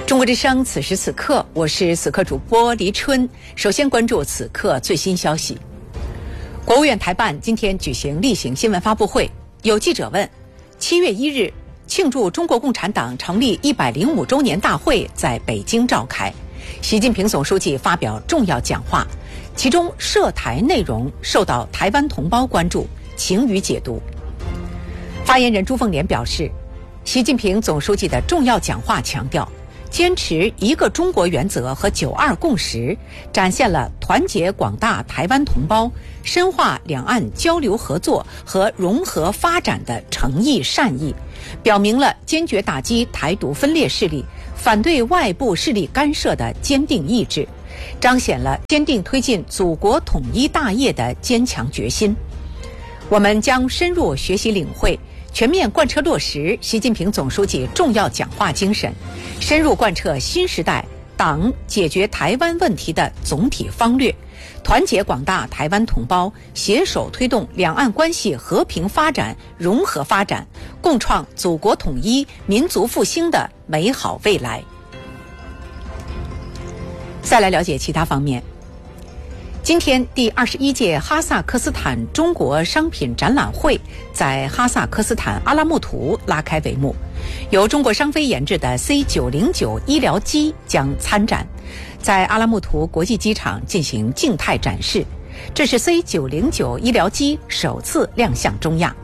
中国之声此时此刻，我是此刻主播黎春。首先关注此刻最新消息。国务院台办今天举行例行新闻发布会，有记者问：7月1日庆祝中国共产党成立105周年大会在北京召开，习近平总书记发表重要讲话，其中涉台内容受到台湾同胞关注，请予解读。发言人朱凤莲表示，习近平总书记的重要讲话强调，坚持一个中国原则和9·2共识，展现了团结广大台湾同胞、深化两岸交流合作和融合发展的诚意善意，表明了坚决打击台独分裂势力、反对外部势力干涉的坚定意志，彰显了坚定推进祖国统一大业的坚强决心。我们将深入学习领会，全面贯彻落实习近平总书记重要讲话精神，深入贯彻新时代党解决台湾问题的总体方略，团结广大台湾同胞，携手推动两岸关系和平发展、融合发展，共创祖国统一、民族复兴的美好未来。再来了解其他方面。今天，第21届哈萨克斯坦中国商品展览会在哈萨克斯坦阿拉木图拉开帷幕，由中国商飞研制的 C909 医疗机将参展，在阿拉木图国际机场进行静态展示。这是 C909 医疗机首次亮相中亚。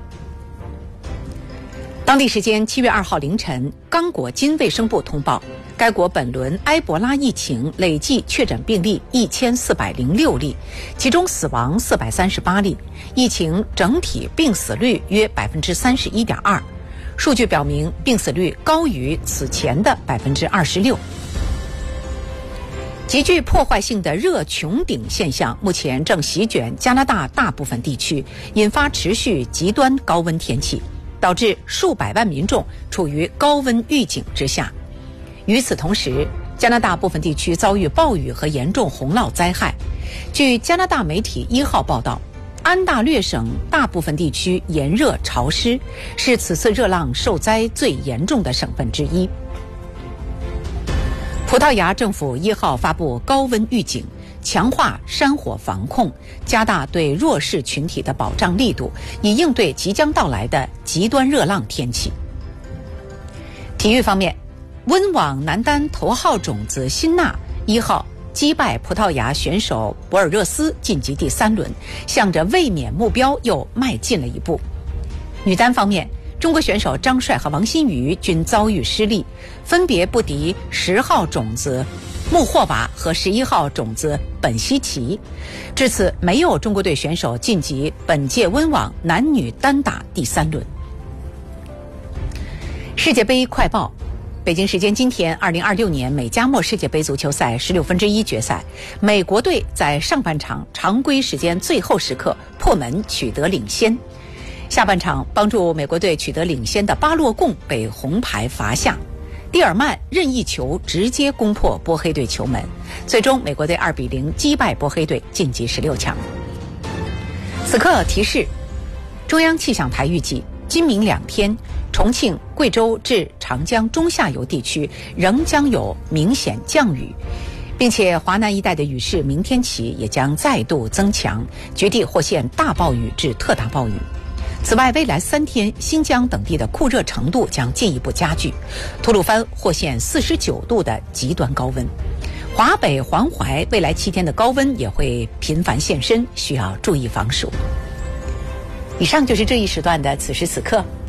当地时间7月2号凌晨，刚果金卫生部通报，该国本轮埃博拉疫情累计确诊病例1406例，其中死亡438例，疫情整体病死率约31.2%。数据表明，病死率高于此前的26%。极具破坏性的热穹顶现象目前正席卷加拿大大部分地区，引发持续极端高温天气，导致数百万民众处于高温预警之下。与此同时，加拿大部分地区遭遇暴雨和严重洪涝灾害。据加拿大媒体1号报道，安大略省大部分地区炎热潮湿，是此次热浪受灾最严重的省份之一。葡萄牙政府1号发布高温预警，强化山火防控，加大对弱势群体的保障力度，以应对即将到来的极端热浪天气。体育方面，温网男单头号种子辛纳1号击败葡萄牙选手博尔热斯晋级第3轮，向着卫冕目标又迈进了一步。女单方面，中国选手张帅和王欣瑜均遭遇失利，分别不敌10号种子穆霍娃和11号种子本希奇，至此没有中国队选手晋级本届温网男女单打第3轮。世界杯快报。北京时间今天，2026年美加墨世界杯足球赛1/16决赛，美国队在上半场常规时间最后时刻破门取得领先。下半场帮助美国队取得领先的巴洛贡被红牌罚下，蒂尔曼任意球直接攻破波黑队球门，最终美国队2-0击败波黑队晋级16强。此刻提示，中央气象台预计今明2天，重庆、贵州至长江中下游地区仍将有明显降雨，并且华南一带的雨势明天起也将再度增强，局地或现大暴雨至特大暴雨。此外，未来3天，新疆等地的酷热程度将进一步加剧，吐鲁番或现49度的极端高温。华北、黄淮未来7天的高温也会频繁现身，需要注意防暑。以上就是这一时段的此时此刻。